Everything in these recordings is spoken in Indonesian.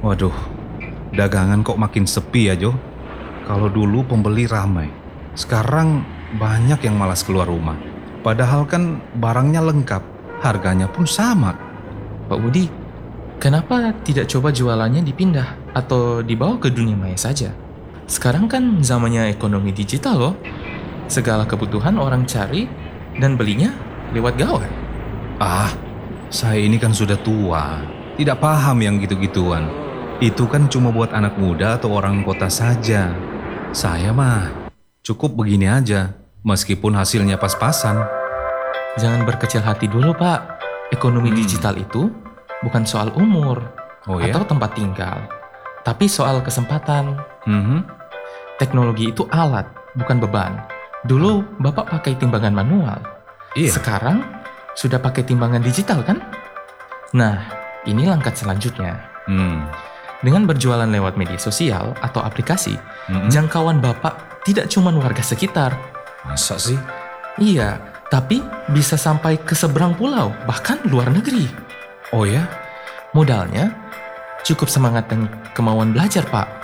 Waduh, dagangan kok makin sepi ya Jo? Kalau dulu pembeli ramai, sekarang banyak yang malas keluar rumah. Padahal kan barangnya lengkap, harganya pun sama. Pak Budi, kenapa tidak coba jualannya dipindah atau dibawa ke dunia maya saja? Sekarang kan zamannya ekonomi digital loh. Segala kebutuhan orang cari dan belinya lewat gawai. Ah, saya ini kan sudah tua, tidak paham yang gitu-gituan. Itu kan cuma buat anak muda atau orang kota saja. Saya mah cukup begini aja, meskipun hasilnya pas-pasan. Jangan berkecil hati dulu, Pak. Ekonomi digital itu bukan soal umur Oh ya? atau tempat tinggal, tapi soal kesempatan. Mhm. Teknologi itu alat, bukan beban. Dulu Bapak pakai timbangan manual. Iya. Sekarang sudah pakai timbangan digital kan? Nah, ini langkah selanjutnya. Hmm. Dengan berjualan lewat media sosial atau aplikasi, jangkauan Bapak tidak cuma warga sekitar. Masa sih? Iya, tapi bisa sampai ke seberang pulau, bahkan luar negeri. Oh ya? Modalnya cukup semangat dan kemauan belajar, Pak.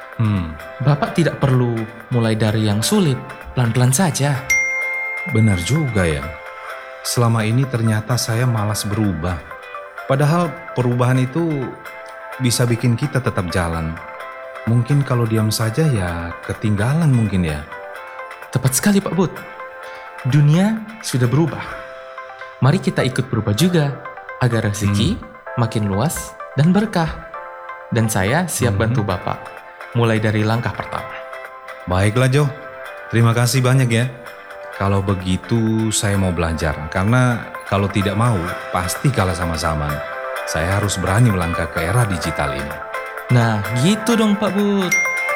Bapak tidak perlu mulai dari yang sulit, pelan-pelan saja. Benar juga ya. Selama ini ternyata saya malas berubah. Padahal perubahan itu bisa bikin kita tetap jalan. Mungkin kalau diam saja ya ketinggalan mungkin ya. Tepat sekali, Pak Bud. Dunia sudah berubah. Mari kita ikut berubah juga, agar rezeki makin luas dan berkah. Dan saya siap bantu Bapak, mulai dari langkah pertama. Baiklah Jo, terima kasih banyak ya. Kalau begitu saya mau belajar, karena kalau tidak mau pasti kalah sama zaman. Saya harus berani melangkah ke era digital ini. Nah, gitu dong Pak Bud.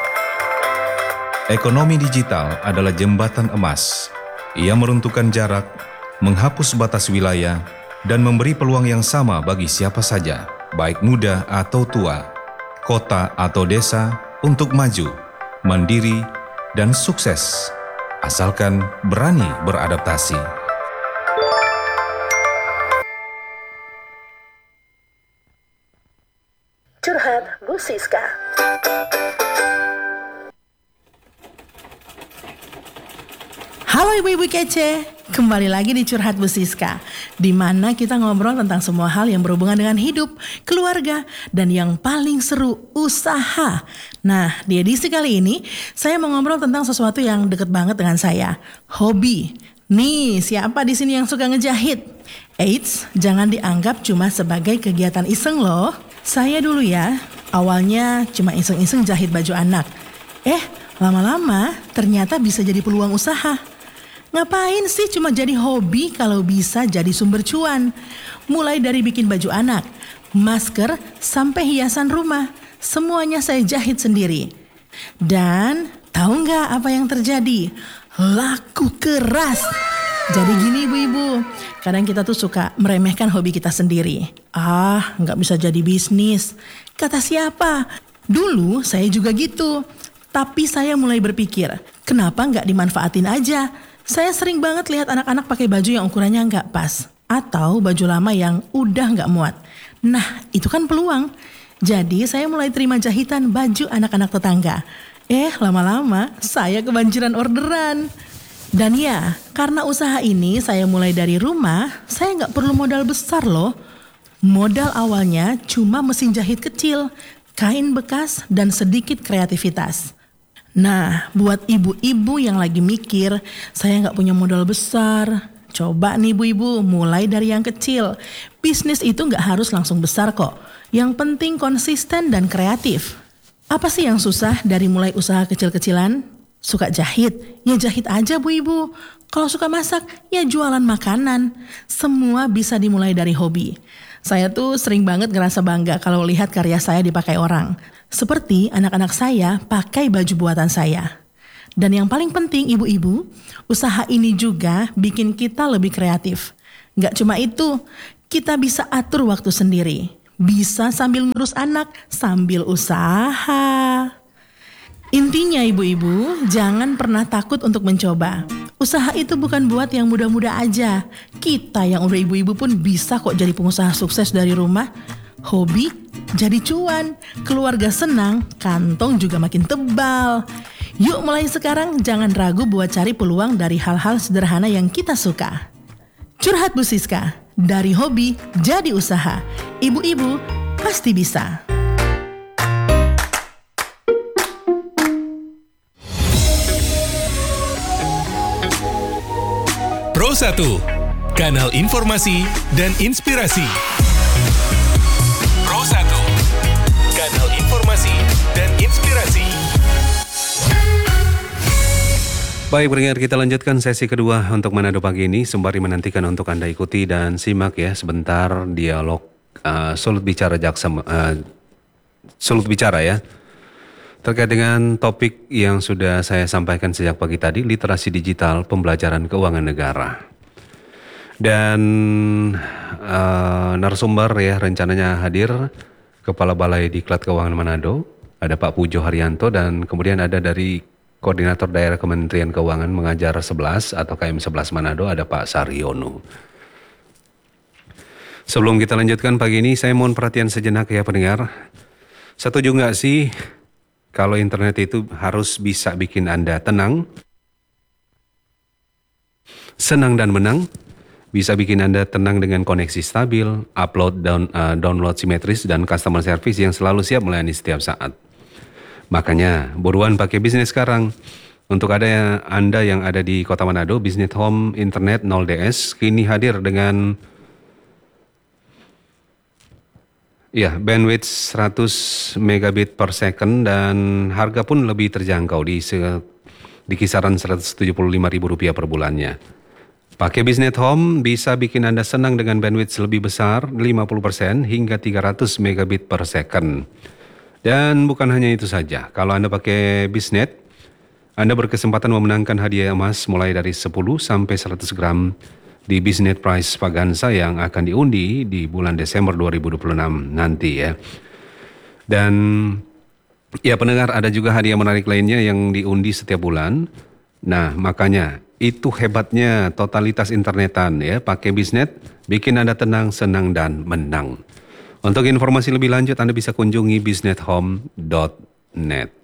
Ekonomi digital adalah jembatan emas. Ia meruntuhkan jarak, menghapus batas wilayah, dan memberi peluang yang sama bagi siapa saja, baik muda atau tua, kota atau desa, untuk maju, mandiri, dan sukses. Asalkan berani beradaptasi. Curhat Bu Siska. Halo ibu-ibu kece, kembali lagi di Curhat Bu Siska, di mana kita ngobrol tentang semua hal yang berhubungan dengan hidup, keluarga, dan yang paling seru, usaha. Nah, di edisi kali ini, saya mau ngobrol tentang sesuatu yang deket banget dengan saya, hobi. Nih, siapa di sini yang suka ngejahit? Eits, jangan dianggap cuma sebagai kegiatan iseng loh. Saya dulu ya, awalnya cuma iseng-iseng jahit baju anak. Lama-lama ternyata bisa jadi peluang usaha. Ngapain sih cuma jadi hobi kalau bisa jadi sumber cuan? Mulai dari bikin baju anak, masker, sampai hiasan rumah. Semuanya saya jahit sendiri. Dan tahu nggak apa yang terjadi? Laku keras. Jadi gini ibu-ibu, kadang kita tuh suka meremehkan hobi kita sendiri. Nggak bisa jadi bisnis. Kata siapa? Dulu saya juga gitu. Tapi saya mulai berpikir, kenapa nggak dimanfaatin aja? Saya sering banget lihat anak-anak pakai baju yang ukurannya nggak pas. Atau baju lama yang udah nggak muat. Nah, itu kan peluang. Jadi saya mulai terima jahitan baju anak-anak tetangga. Lama-lama saya kebanjiran orderan. Dan ya, karena usaha ini saya mulai dari rumah, saya nggak perlu modal besar loh. Modal awalnya cuma mesin jahit kecil, kain bekas, dan sedikit kreativitas. Nah, buat ibu-ibu yang lagi mikir, saya nggak punya modal besar. Coba nih ibu-ibu, mulai dari yang kecil. Bisnis itu nggak harus langsung besar kok. Yang penting konsisten dan kreatif. Apa sih yang susah dari mulai usaha kecil-kecilan? Suka jahit? Ya jahit aja bu ibu. Kalau suka masak? Ya jualan makanan. Semua bisa dimulai dari hobi. Saya tuh sering banget ngerasa bangga kalau lihat karya saya dipakai orang. Seperti anak-anak saya pakai baju buatan saya. Dan yang paling penting ibu-ibu, usaha ini juga bikin kita lebih kreatif. Gak cuma itu, kita bisa atur waktu sendiri. Bisa sambil ngurus anak, sambil usaha. Intinya ibu-ibu, jangan pernah takut untuk mencoba. Usaha itu bukan buat yang muda-muda aja. Kita yang udah ibu-ibu pun bisa kok jadi pengusaha sukses dari rumah. Hobi jadi cuan. Keluarga senang, kantong juga makin tebal. Yuk mulai sekarang jangan ragu buat cari peluang dari hal-hal sederhana yang kita suka. Curhat Bu Siska, dari hobi jadi usaha. Ibu-ibu pasti bisa. Pro 1, kanal informasi dan inspirasi. Pro 1, kanal informasi dan inspirasi. Baik pendengar, kita lanjutkan sesi kedua untuk Manado pagi ini. Sembari menantikan untuk Anda ikuti dan simak ya sebentar dialog Sulut Bicara Sulut Bicara ya. Terkait dengan topik yang sudah saya sampaikan sejak pagi tadi, literasi digital pembelajaran keuangan negara. Dan narasumber ya rencananya hadir Kepala Balai Diklat Keuangan Manado, ada Pak Pujo Haryanto, dan kemudian ada dari Koordinator Daerah Kementerian Keuangan Mengajar 11 atau KM11 Manado, ada Pak Saryono. Sebelum kita lanjutkan pagi ini, saya mohon perhatian sejenak ya pendengar. Setuju nggak sih kalau internet itu harus bisa bikin Anda tenang, senang dan menang? Bisa bikin Anda tenang dengan koneksi stabil, download simetris, dan customer service yang selalu siap melayani setiap saat. Makanya, buruan pakai bisnis sekarang. Untuk Anda yang ada di Kota Manado, Bisnet Home Internet 0DS kini hadir dengan bandwidth 100 megabit per second dan harga pun lebih terjangkau di kisaran Rp175.000 per bulannya. Pakai Bisnet Home bisa bikin Anda senang dengan bandwidth lebih besar 50% hingga 300 megabit per second. Dan bukan hanya itu saja, kalau Anda pakai Bisnet, Anda berkesempatan memenangkan hadiah emas mulai dari 10 sampai 100 gram di Bisnet Prize Pagansa yang akan diundi di bulan Desember 2026 nanti ya. Dan ya pendengar, ada juga hadiah menarik lainnya yang diundi setiap bulan. Nah makanya itu hebatnya totalitas internetan ya, pakai Bisnet bikin Anda tenang, senang dan menang. Untuk informasi lebih lanjut Anda bisa kunjungi bisnethome.net.